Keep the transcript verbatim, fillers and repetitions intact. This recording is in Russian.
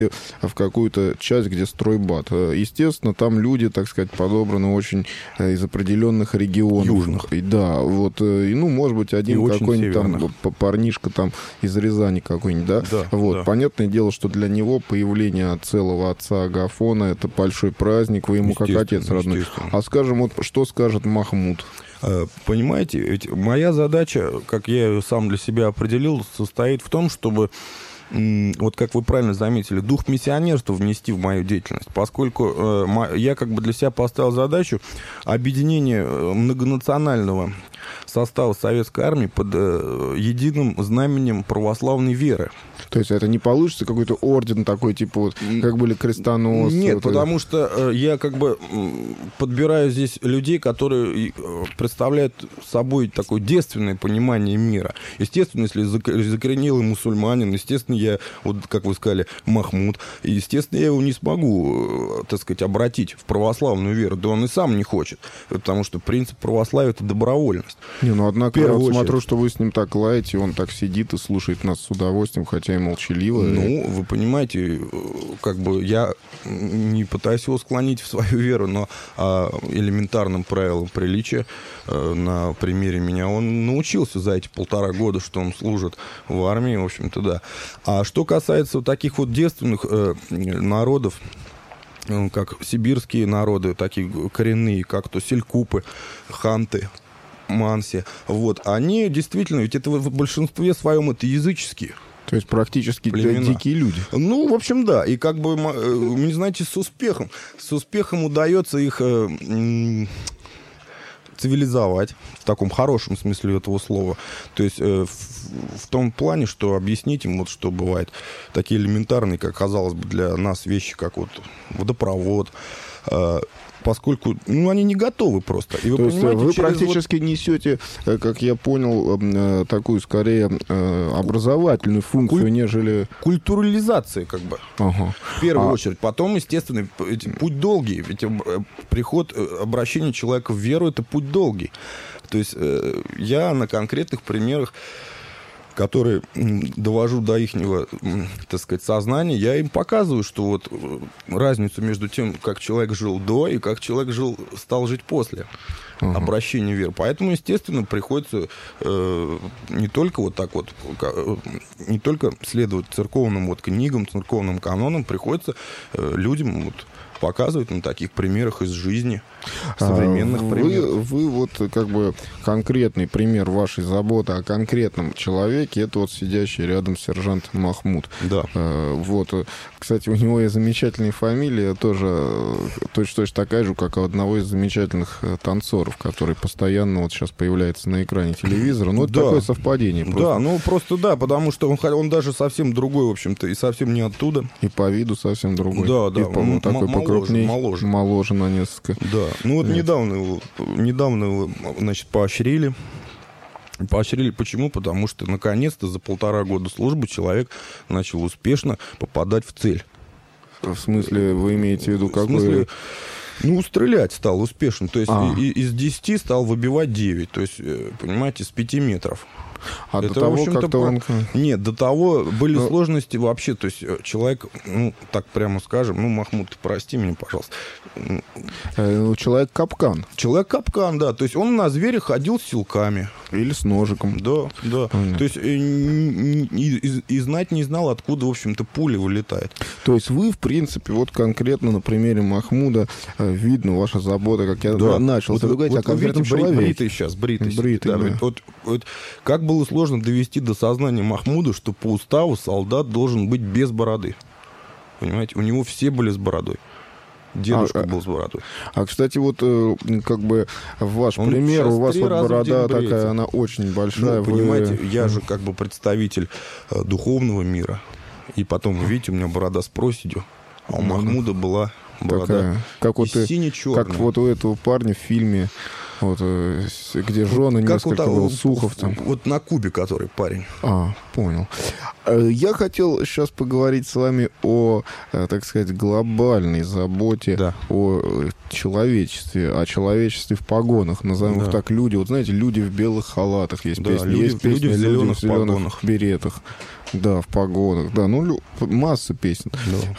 в какую-то часть, где стройбат. Естественно, там люди, так сказать, подобраны очень из определенных регионов. Южных. И, да, вот, и, ну, может быть, один какой-нибудь там парнишка там из Рязани какой-нибудь, да? Да, вот. да. Понятное дело, что для него появление целого отца Агафона — это большой праздник, вы ему как отец родной. А скажем, вот что скажет Махмуд? Понимаете, ведь моя задача, как я ее сам для себя определил, состоит в том, чтобы, вот как вы правильно заметили, дух миссионерства внести в мою деятельность, поскольку я как бы для себя поставил задачу объединения многонационального состава советской армии под единым знаменем православной веры. То есть это не получится какой-то орден такой, типа вот, как были крестоносцы? Нет, вот потому это... что я как бы подбираю здесь людей, которые представляют собой такое девственное понимание мира. Естественно, если закоренелый мусульманин, естественно, я, вот как вы сказали, Махмуд, естественно, я его не смогу, так сказать, обратить в православную веру. Да он и сам не хочет, потому что принцип православия — это добровольность. Не, ну, однако, я вот очередь. смотрю, что вы с ним так лаете, он так сидит и слушает нас с удовольствием, хотя и молчаливо. Ну, вы понимаете, как бы я не пытаюсь его склонить в свою веру, но а, элементарным правилам приличия а, на примере меня он научился за эти полтора года, что он служит в армии, в общем-то, да. А что касается вот таких вот девственных э, народов, как сибирские народы, такие коренные, как то селькупы, ханты, манси, вот, они действительно, ведь это в большинстве своем это языческие. То есть практически племена. Дикие люди. Ну, в общем, да. И как бы, не знаете, с успехом. С успехом удается их э, цивилизовать, в таком хорошем смысле этого слова. То есть э, в, в том плане, что объяснить им, вот, что бывает такие элементарные, как казалось бы, для нас вещи, как вот водопровод, э, поскольку, ну, они не готовы просто. И вы То есть вы практически вот... несете, как я понял, такую, скорее, образовательную функцию, Куль... нежели... Культурализация, как бы, ага. в первую а... очередь. Потом, естественно, путь долгий. Ведь приход, обращение человека в веру — это путь долгий. То есть я на конкретных примерах, которые довожу до ихнего, так сказать, сознания, я им показываю, что вот разницу между тем, как человек жил до и как человек жил, стал жить после uh-huh. обращения в веру. Поэтому, естественно, приходится э, не только вот так вот, не только следовать церковным вот книгам, церковным канонам, приходится э, людям вот показывать на таких примерах из жизни, современных вы, примеров. Вы вот как бы конкретный пример вашей заботы о конкретном человеке, это вот сидящий рядом сержант Махмуд. Да. Вот. Кстати, у него есть замечательная фамилия, тоже точно-точно такая же, как у одного из замечательных танцоров, который постоянно вот сейчас появляется на экране телевизора. Ну, это да. такое совпадение. Просто. Да, ну просто да, потому что он, он даже совсем другой, в общем-то, и совсем не оттуда. И по виду совсем другой. Да, да. И, по-моему, он такой моложе, покрупнее. Моложе. Моложе на несколько. Да. Ну вот недавно его, недавно его, значит, поощрили. Поощрили почему? Потому что наконец-то за полтора года службы человек начал успешно попадать в цель. В смысле, вы имеете в виду какой? В смысле, ну, стрелять стал успешно. То есть а. и, из десяти стал выбивать девять. То есть, понимаете, с пяти метров. А это, до того, как-то про... он... Нет, до того были Но... сложности вообще. То есть человек, ну, так прямо скажем, ну, Махмуд, ты прости меня, пожалуйста. Э, человек-капкан. Человек-капкан, да. То есть он на зверя ходил с силками. Или с ножиком. Да, да. Понятно. То есть и, и, и, и знать не знал, откуда, в общем-то, пуля вылетает. То есть вы, в принципе, вот конкретно на примере Махмуда видно ваша забота, как я да. начал. Вот, вы говорите вот, о конкретном видите, человеке. Бритый сейчас, бритый. бритый да, да. Вот, вот, как было сложно довести до сознания Махмуда, что по уставу солдат должен быть без бороды. Понимаете? У него все были с бородой. Дедушка а, был с бородой. А, кстати, вот как бы ваш Он пример, у вас вот борода такая, бреется. Она очень большая. Ну, вы... понимаете, я же как бы представитель э, духовного мира. И потом, вы видите, у меня борода с проседью, а у Махмуда была борода такая, как вот сине-черная. Как вот у этого парня в фильме Вот, э, где жены, как несколько вот, было сухов там. Вот на Кубе, который парень. А, понял. Я хотел сейчас поговорить с вами о, так сказать, глобальной заботе Да. о человечестве, о человечестве в погонах, назовем Да. их так, люди. Вот знаете, люди в белых халатах, есть Да, песня, люди- есть песня, люди в зеленых зеленых погонах. беретах. Да, в погонах, да, ну, лю- масса песен. Да.